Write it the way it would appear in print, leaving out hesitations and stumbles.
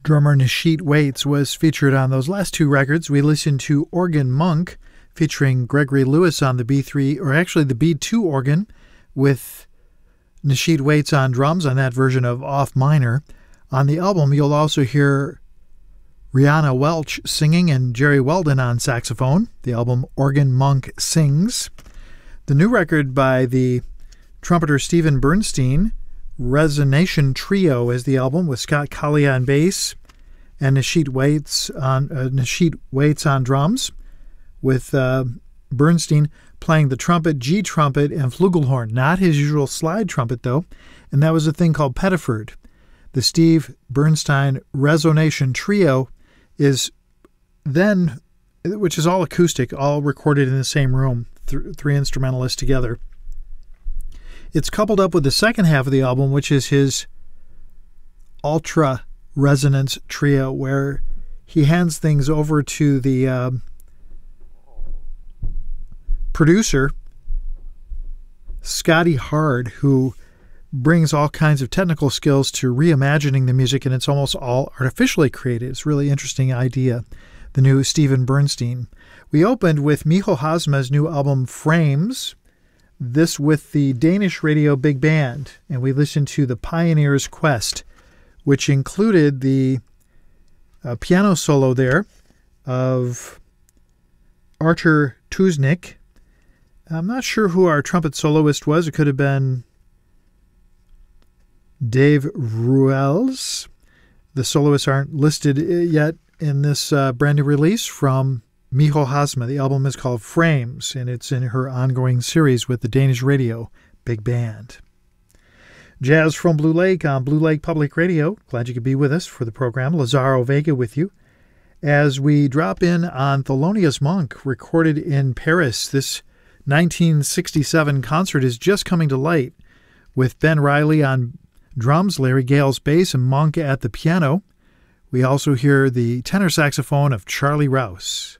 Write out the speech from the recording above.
Drummer Nisheet Waits was featured on those last two records. We listened to Organ Monk featuring Gregory Lewis on the B3, or actually the B2 organ, with Nisheet Waits on drums on that version of Off Minor. On the album, you'll also hear Rihanna Welch singing and Jerry Weldon on saxophone. The album Organ Monk Sings. The new record by the trumpeter Stephen Bernstein, Resonation Trio, is the album, with Scott Collier on bass and Nisheet Waits on drums, with Bernstein playing the trumpet, G trumpet, and flugelhorn. Not his usual slide trumpet, though, and that was a thing called Pettiford. The Steve Bernstein Resonation Trio is then, which is all acoustic, all recorded in the same room, three instrumentalists together. It's coupled up with the second half of the album, which is his Ultra Resonance Trio, where he hands things over to the producer, Scotty Hard, who brings all kinds of technical skills to reimagining the music, and it's almost all artificially created. It's a really interesting idea, the new Stephen Bernstein. We opened with Miho Hazma's new album, Frames, this with the Danish radio big band, and we listened to The Pioneer's Quest, which included the piano solo there of Artur Tuznik. I'm not sure who our trumpet soloist was. It could have been Dave Ruels. The soloists aren't listed yet in this brand new release from Miho Hazma. The album is called Frames, and it's in her ongoing series with the Danish Radio Big Band. Jazz from Blue Lake on Blue Lake Public Radio. Glad you could be with us for the program. Lazaro Vega with you as we drop in on Thelonious Monk, recorded in Paris. This 1967 concert is just coming to light, with Ben Riley on drums, Larry Gales bass, and Monk at the piano. We also hear the tenor saxophone of Charlie Rouse.